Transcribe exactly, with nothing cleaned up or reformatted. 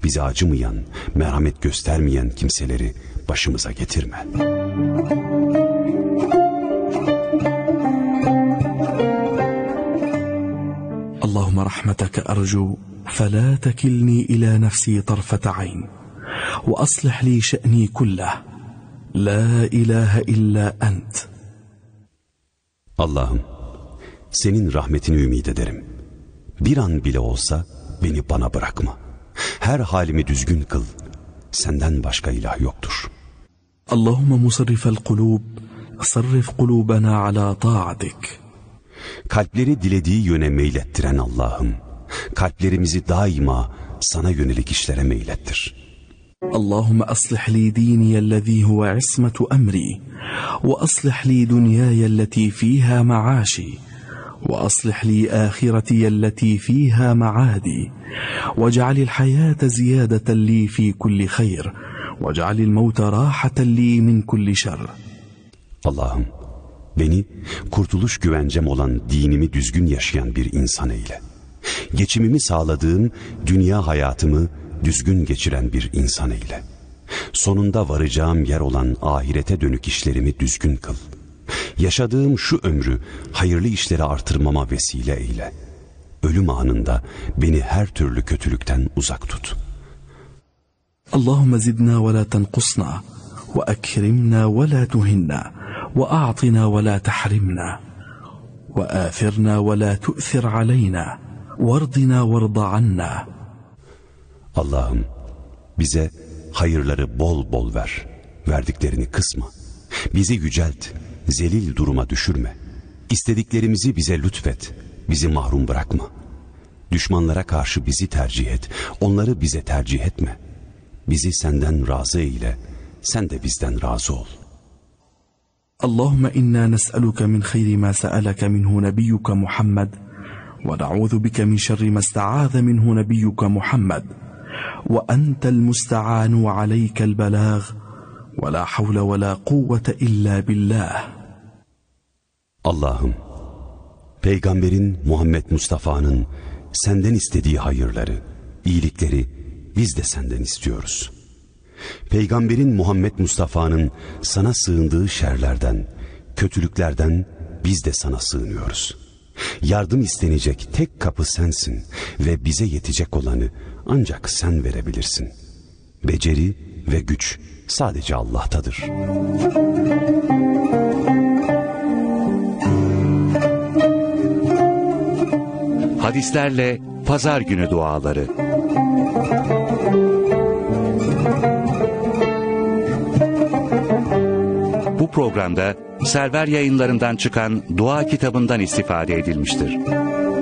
bize acımayan, merhamet göstermeyen kimseleri başımıza getirme. Allahümme rahmeteke ercu فلا تكلني إلى نفسي طرفة عين وأصلح لي شأني كله لا إله إلا أنت. Allah'ım, senin rahmetini ümit ederim. Bir an bile olsa beni bana bırakma. Her halimi düzgün kıl. Senden başka ilah yoktur. Allahümme musarrifel kulub sarrif kulubana ala ta'atik. Kalpleri dilediği yöne meylettiren Allah'ım, kalplerimizi daima sana yönelik işlere meylettir. Allahümme aslih li diniyellezî huve ismetu emri ve aslih li dünyâyellezî fîhâ ma'âşi ve aslih li âhiretiyellezî fîhâ ma'âdî ve cealil hayâte ziyâdeten li fî kulli hayr ve cealil mevte râhaten li min kulli şer. Allah'ım, beni kurtuluş güvencem olan dinimi düzgün yaşayan bir insan eyle. Geçimimi sağladığım dünya hayatımı düzgün geçiren bir insan eyle. Sonunda varacağım yer olan ahirete dönük işlerimi düzgün kıl. Yaşadığım şu ömrü hayırlı işlere artırmama vesile eyle. Ölüm anında beni her türlü kötülükten uzak tut. Allahümme zidna ve la tenkusna ve ekrimna ve la tuhinna ve a'tina ve la tahrimna ve afirna ve la tu'thir aleyna vardina varda anna. Allah'ım, bize hayırları bol bol ver, verdiklerini kısma. Bizi yücelt, zelil duruma düşürme. İstediklerimizi bize lütfet, bizi mahrum bırakma. Düşmanlara karşı bizi tercih et, onları bize tercih etme. Bizi senden razı eyle, sen de bizden razı ol. Allahümme inna nes'aluke min hayri ma sa'aleke minhu nebiyyuke Muhammed ve na'udhu bike min şerri ma ista'aze minhu nebiyyuke Muhammed ve entel musta'anu ve aleykel belâg ve la havle ve la kuvvete illa billah. Allah'ım, Peygamberin Muhammed Mustafa'nın senden istediği hayırları, iyilikleri biz de senden istiyoruz. Peygamberin Muhammed Mustafa'nın sana sığındığı şerlerden, kötülüklerden biz de sana sığınıyoruz. Yardım istenecek tek kapı sensin ve bize yetecek olanı ancak sen verebilirsin. Beceri ve güç sadece Allah'tadır. Hadislerle Pazar Günü Duaları. Bu programda Server Yayınları'ndan çıkan dua kitabından istifade edilmiştir.